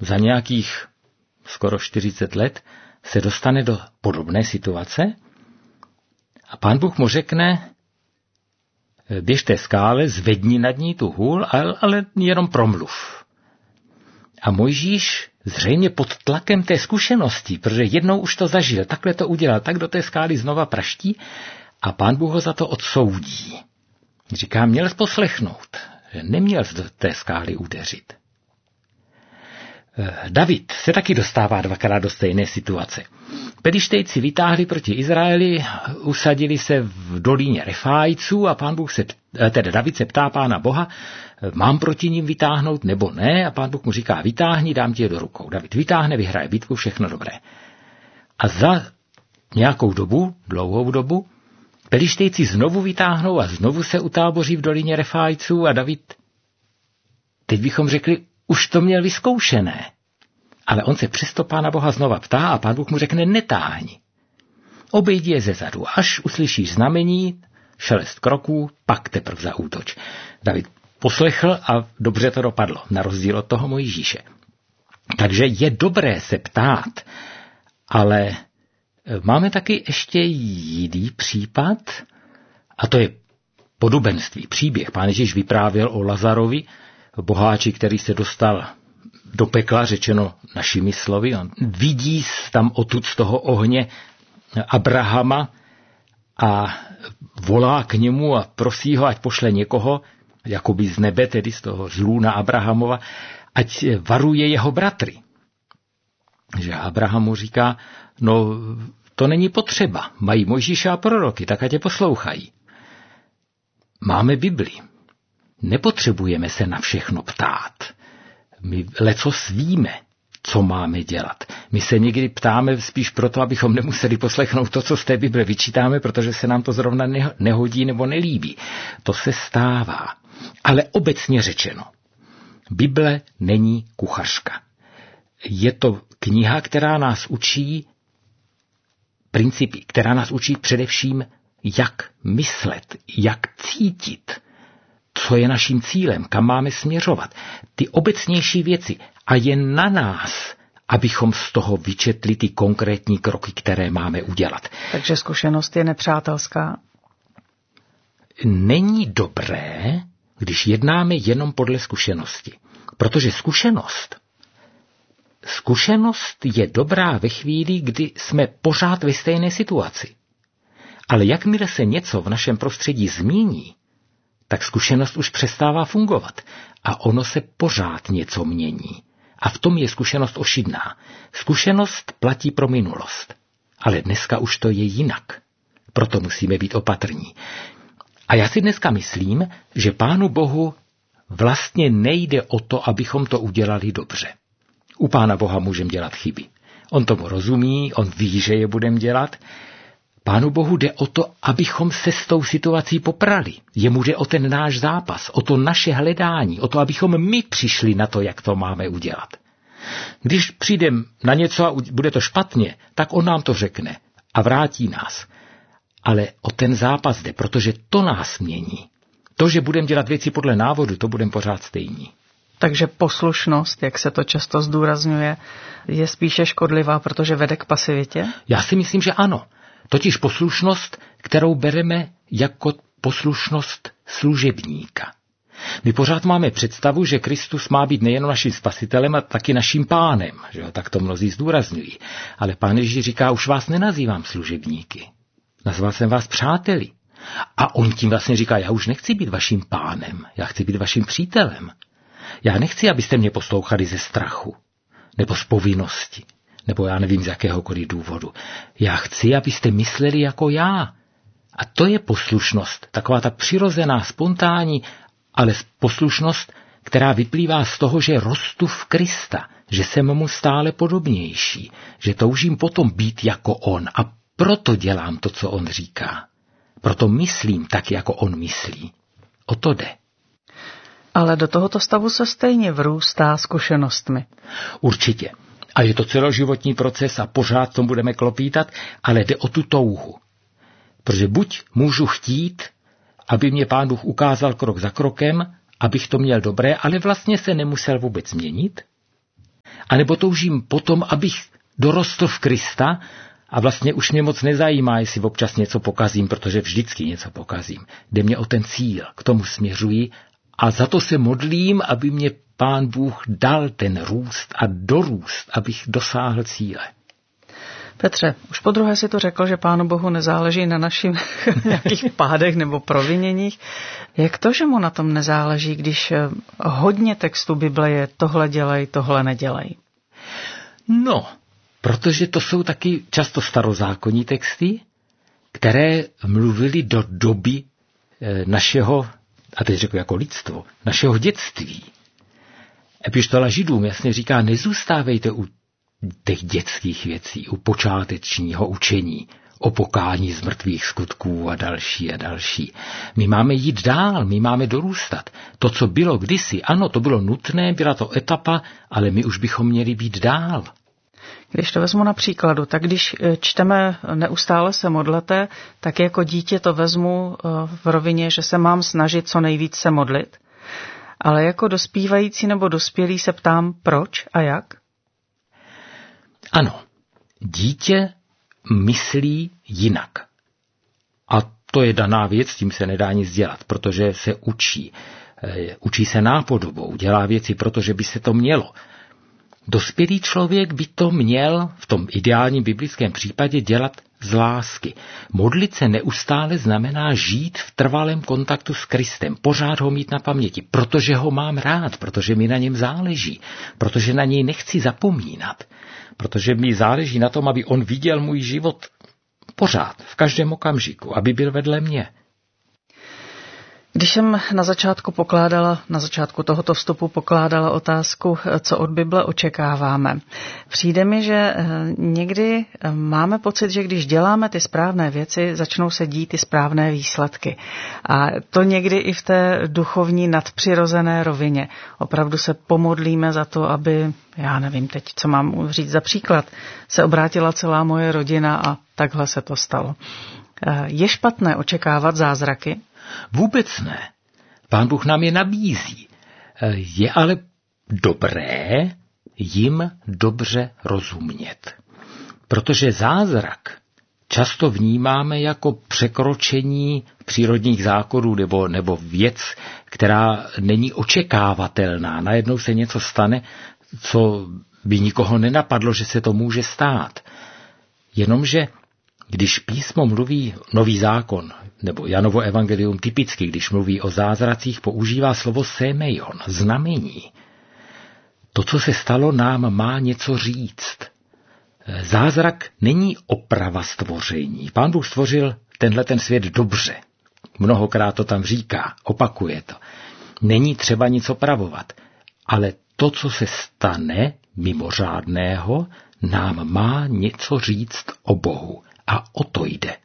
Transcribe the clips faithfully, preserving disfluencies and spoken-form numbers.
za nějakých skoro čtyřicet let se dostane do podobné situace a Pán Bůh mu řekne, běž té skále, zvedni nad ní tu hůl, ale, ale jenom promluv. A Mojžíš zřejmě pod tlakem té zkušenosti, protože jednou už to zažil, takhle to udělal, tak do té skály znova praští a Pán Bůh ho za to odsoudí. Říká, měl jsi poslechnout, že neměl jsi do té skály udeřit. David se taky dostává dvakrát do stejné situace. Pelištejci vytáhli proti Izraeli, usadili se v dolíně Refájců a pán Bůh se, tedy David se ptá Pána Boha, mám proti ním vytáhnout nebo ne? A Pán Bůh mu říká, vytáhni, dám ti je do rukou. David vytáhne, vyhraje bitvu, všechno dobré. A za nějakou dobu, dlouhou dobu, Pelištejci znovu vytáhnou a znovu se utáboří v dolině Refájců a David, teď bychom řekli, už to měl vyzkoušené. Ale on se přesto Pána Boha znova ptá a Pán Bůh mu řekne, netáhni. Obejdi je zezadu, až uslyšíš znamení, šelest kroků, pak teprv zaútoč. David poslechl a dobře to dopadlo, na rozdíl od toho Mojžíše. Takže je dobré se ptát, ale máme taky ještě jiný případ, a to je podobenství, příběh. Pán Ježíš vyprávěl o Lazarovi, boháči, který se dostal do pekla, řečeno našimi slovy. On vidí tam odtud z toho ohně Abrahama a volá k němu a prosí ho, ať pošle někoho, jakoby z nebe, tedy z toho zlůna Abrahamova, ať varuje jeho bratry. Že Abraham mu říká, no to není potřeba, mají Mojžíše a proroky, tak ať je poslouchají. Máme Bibli. Nepotřebujeme se na všechno ptát. My lecos víme, co máme dělat. My se někdy ptáme spíš proto, abychom nemuseli poslechnout to, co z té Bible vyčítáme, protože se nám to zrovna nehodí nebo nelíbí. To se stává. Ale obecně řečeno, Bible není kuchařka. Je to kniha, která nás učí principy, která nás učí především, jak myslet, jak cítit, co je naším cílem, kam máme směřovat. Ty obecnější věci. A je na nás, abychom z toho vyčetli ty konkrétní kroky, které máme udělat. Takže zkušenost je nepřátelská? Není dobré, když jednáme jenom podle zkušenosti. Protože zkušenost, zkušenost je dobrá ve chvíli, kdy jsme pořád ve stejné situaci. Ale jakmile se něco v našem prostředí změní, tak zkušenost už přestává fungovat a ono se pořád něco mění. A v tom je zkušenost ošidná. Zkušenost platí pro minulost, ale dneska už to je jinak. Proto musíme být opatrní. A já si dneska myslím, že Pánu Bohu vlastně nejde o to, abychom to udělali dobře. U Pána Boha můžeme dělat chyby. On tomu rozumí, on ví, že je budeme dělat. Pánu Bohu jde o to, abychom se s tou situací poprali. Jemu jde o ten náš zápas, o to naše hledání, o to, abychom my přišli na to, jak to máme udělat. Když přijdeme na něco a bude to špatně, tak on nám to řekne a vrátí nás. Ale o ten zápas jde, protože to nás mění. To, že budeme dělat věci podle návodu, to budeme pořád stejní. Takže poslušnost, jak se to často zdůrazňuje, je spíše škodlivá, protože vede k pasivitě? Já si myslím, že ano. Totiž poslušnost, kterou bereme jako poslušnost služebníka. My pořád máme představu, že Kristus má být nejen naším spasitelem, a taky naším pánem. Že jo? Tak to mnozí zdůrazňují. Ale Pán Ježíš říká, už vás nenazývám služebníky. Nazval jsem vás přáteli. A on tím vlastně říká, já už nechci být vaším pánem, já chci být vaším přítelem. Já nechci, abyste mě poslouchali ze strachu, nebo z povinnosti, nebo já nevím z jakéhokoliv důvodu. Já chci, abyste mysleli jako já. A to je poslušnost, taková ta přirozená, spontánní, ale poslušnost, která vyplývá z toho, že rostu v Krista, že jsem mu stále podobnější, že toužím potom být jako on a proto dělám to, co on říká. Proto myslím tak, jako on myslí. O to jde. Ale do tohoto stavu se stejně vrůstá zkušenostmi. Určitě. A je to celoživotní proces a pořád tom budeme klopítat, ale jde o tu touhu. Protože buď můžu chtít, aby mě Pán Bůh ukázal krok za krokem, abych to měl dobré, ale vlastně se nemusel vůbec změnit. anebo toužím potom, abych dorostl v Krista a vlastně už mě moc nezajímá, jestli občas něco pokazím, protože vždycky něco pokazím. Jde mě o ten cíl, k tomu směřuji a za to se modlím, aby mě Pán Bůh dal ten růst a dorůst, abych dosáhl cíle. Petře, už po druhé si to řekl, že Pánu Bohu nezáleží na našich nějakých pádech nebo proviněních. Jak to, že mu na tom nezáleží, když hodně textu Bible je tohle dělej, tohle nedělej? No, protože to jsou taky často starozákonní texty, které mluvily do doby našeho, a teď řeknu jako lidstvo, našeho dětství. Epištola Židům jasně říká, nezůstávejte u těch dětských věcí, u počátečního učení, o pokání z mrtvých skutků a další a další. My máme jít dál, my máme dorůstat. To, co bylo kdysi, ano, to bylo nutné, byla to etapa, ale my už bychom měli být dál. Když to vezmu na příkladu, tak když čteme neustále se modlete, tak jako dítě to vezmu v rovině, že se mám snažit co nejvíc se modlit. Ale jako dospívající nebo dospělý se ptám, proč a jak? Ano, dítě myslí jinak. A to je daná věc, s tím se nedá nic dělat, protože se učí. Učí se nápodobou, dělá věci, protože by se to mělo. Dospělý člověk by to měl v tom ideálním biblickém případě dělat z lásky. Modlit se neustále znamená žít v trvalém kontaktu s Kristem, pořád ho mít na paměti, protože ho mám rád, protože mi na něm záleží, protože na něj nechci zapomínat, protože mi záleží na tom, aby on viděl můj život pořád, v každém okamžiku, aby byl vedle mě. Když jsem na začátku pokládala, na začátku tohoto vstupu pokládala otázku, co od Bible očekáváme. Přijde mi, že někdy máme pocit, že když děláme ty správné věci, začnou se dít ty správné výsledky. A to někdy i v té duchovní nadpřirozené rovině. Opravdu se pomodlíme za to, aby, já nevím teď, co mám říct za příklad, se obrátila celá moje rodina a takhle se to stalo. Je špatné očekávat zázraky? Vůbec ne. Pán Bůh nám je nabízí. Je ale dobré jim dobře rozumět. Protože zázrak často vnímáme jako překročení přírodních zákonů nebo, nebo věc, která není očekávatelná. Najednou se něco stane, co by nikoho nenapadlo, že se to může stát. Jenomže když písmo mluví, nový zákon, nebo Janovo evangelium typicky, když mluví o zázracích, používá slovo semeion, znamení. To, co se stalo, nám má něco říct. Zázrak není oprava stvoření. Pán Bůh stvořil tenhle ten svět dobře. Mnohokrát to tam říká, opakuje to. Není třeba nic opravovat, ale to, co se stane mimořádného, nám má něco říct o Bohu. A o to jde.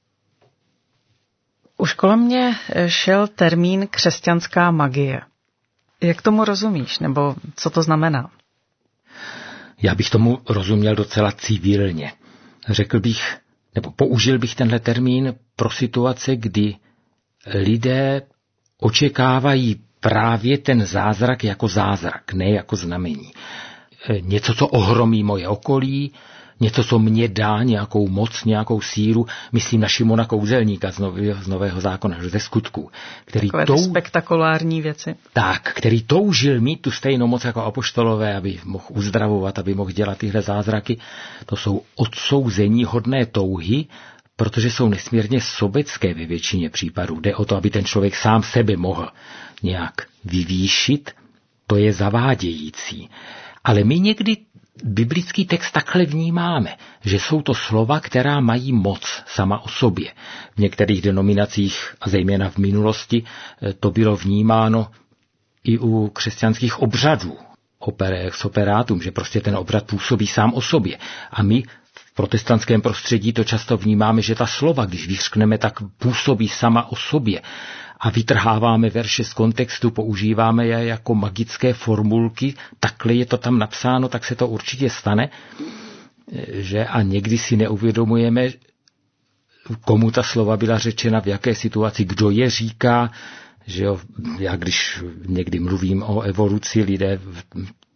Už kolem mě šel termín křesťanská magie. Jak tomu rozumíš, nebo co to znamená? Já bych tomu rozuměl docela civilně. Řekl bych, nebo použil bych tenhle termín pro situace, kdy lidé očekávají právě ten zázrak jako zázrak, ne jako znamení. Něco, co ohromí moje okolí, něco, co mě dá nějakou moc, nějakou sílu, myslím na Šimona Kouzelníka z nového, z nového zákona, ze Skutků. Který Takové tou... spektakulární věci. Tak, který toužil mít tu stejnou moc jako apoštolové, aby mohl uzdravovat, aby mohl dělat tyhle zázraky. To jsou odsouzení hodné touhy, protože jsou nesmírně sobecké ve většině případů. Jde o to, aby ten člověk sám sebe mohl nějak vyvýšit, to je zavádějící. Ale my někdy biblický text takhle vnímáme, že jsou to slova, která mají moc sama o sobě. V některých denominacích, a zejména v minulosti, to bylo vnímáno i u křesťanských obřadů, ex operatum, že prostě ten obřad působí sám o sobě. A my v protestantském prostředí to často vnímáme, že ta slova, když vyřkneme, tak působí sama o sobě. A vytrháváme verše z kontextu, používáme je jako magické formulky, takhle je to tam napsáno, tak se to určitě stane, že a někdy si neuvědomujeme, komu ta slova byla řečena, v jaké situaci, kdo je říká, že jo, já když někdy mluvím o evoluci, lidé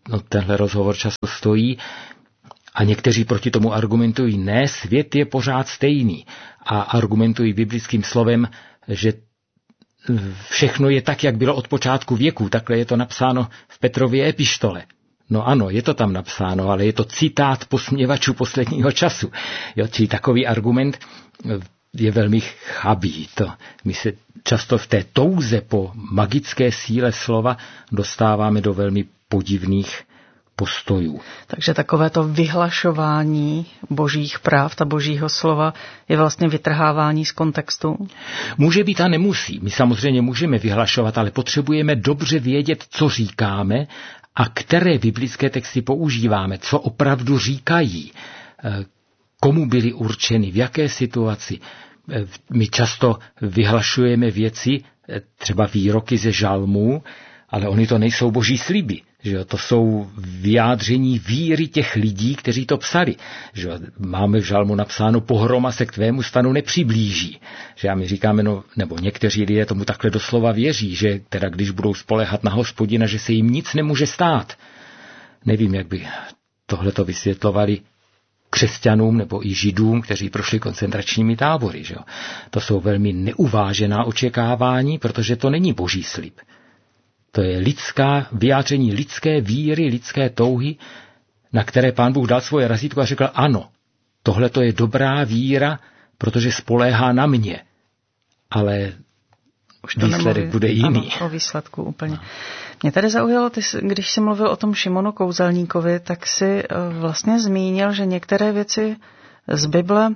no, tenhle rozhovor často stojí. A někteří proti tomu argumentují, ne, svět je pořád stejný. A argumentují biblickým slovem, že všechno je tak, jak bylo od počátku věku. Takhle je to napsáno v Petrově epištole. No ano, je to tam napsáno, ale je to citát posměvačů posledního času. Jo, čili takový argument je velmi chabý. To my se často v té touze po magické síle slova dostáváme do velmi podivných postojů. Takže takovéto vyhlašování božích práv a božího slova je vlastně vytrhávání z kontextu? Může být a nemusí. My samozřejmě můžeme vyhlašovat, ale potřebujeme dobře vědět, co říkáme a které biblické texty používáme, co opravdu říkají, komu byly určeny, v jaké situaci. My často vyhlašujeme věci, třeba výroky ze žalmů, ale oni to nejsou boží sliby. Že jo? To jsou vyjádření víry těch lidí, kteří to psali. Že jo? Máme v žalmu napsáno, pohroma se k tvému stanu nepřiblíží. Že a my říkáme, no, nebo někteří lidé tomu takhle doslova věří, že teda když budou spoléhat na Hospodina, že se jim nic nemůže stát. Nevím, jak by tohleto vysvětlovali křesťanům nebo i židům, kteří prošli koncentračními tábory. Že jo? To jsou velmi neuvážená očekávání, protože to není boží slib. To je lidská, vyjádření lidské víry, lidské touhy, na které Pán Bůh dal svoje razítko a řekl, ano, tohle to je dobrá víra, protože spoléhá na mě. Ale už to výsledek nemluví, bude jiný. Ano, o výsledku úplně. No. Mě tady zaujalo, ty, když jsi mluvil o tom Šimonu Kouzelníkovi, tak si vlastně zmínil, že některé věci z Bible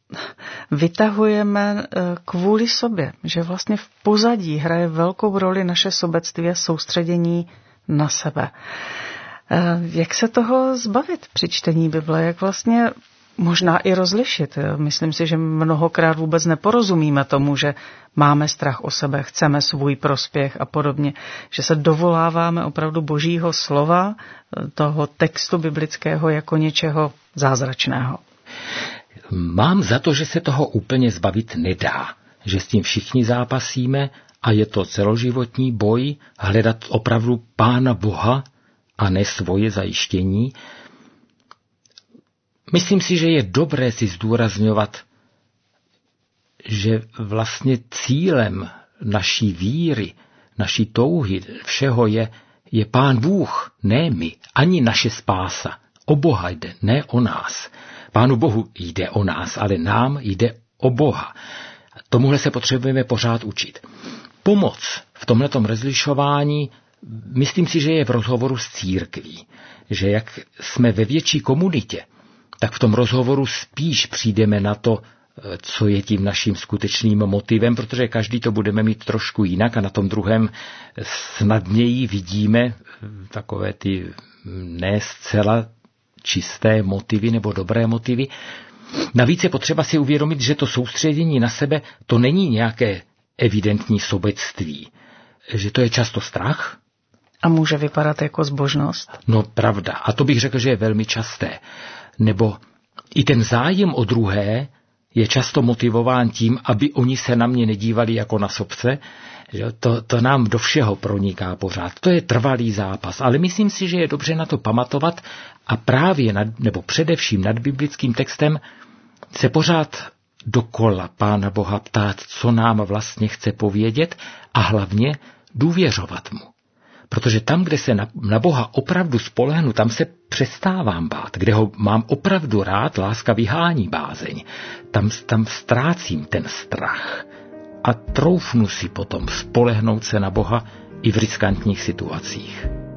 vytahujeme kvůli sobě, že vlastně v pozadí hraje velkou roli naše sobectví a soustředění na sebe. Jak se toho zbavit při čtení Bible? Jak vlastně možná i rozlišit? Myslím si, že mnohokrát vůbec neporozumíme tomu, že máme strach o sebe, chceme svůj prospěch a podobně, že se dovoláváme opravdu božího slova, toho textu biblického jako něčeho zázračného. Mám za to, že se toho úplně zbavit nedá, že s tím všichni zápasíme a je to celoživotní boj hledat opravdu Pána Boha a ne svoje zajištění. Myslím si, že je dobré si zdůrazňovat, že vlastně cílem naší víry, naší touhy, všeho je, je Pán Bůh, ne my, ani naše spása. O Boha jde, ne o nás. Pánu Bohu jde o nás, ale nám jde o Boha. Tomuhle se potřebujeme pořád učit. Pomoc v tomhletom rozlišování, myslím si, že je v rozhovoru s církví. Že jak jsme ve větší komunitě, tak v tom rozhovoru spíš přijdeme na to, co je tím naším skutečným motivem, protože každý to budeme mít trošku jinak a na tom druhém snadněji vidíme takové ty ne zcela čisté motivy nebo dobré motivy. Navíc je potřeba si uvědomit, že to soustředění na sebe, to není nějaké evidentní sobectví. Že to je často strach. A může vypadat jako zbožnost? No pravda. A to bych řekl, že je velmi časté. Nebo i ten zájem o druhé je často motivován tím, aby oni se na mě nedívali jako na sobce. Že to, to nám do všeho proniká pořád. To je trvalý zápas. Ale myslím si, že je dobře na to pamatovat a právě nad, nebo především nad biblickým textem se pořád dokola Pána Boha ptát, co nám vlastně chce povědět a hlavně důvěřovat mu. Protože tam, kde se na, na Boha opravdu spolehnu, tam se přestávám bát. Kde ho mám opravdu rád, láska vyhání bázeň. Tam, tam ztrácím ten strach. A troufnu si potom spolehnout se na Boha i v riskantních situacích.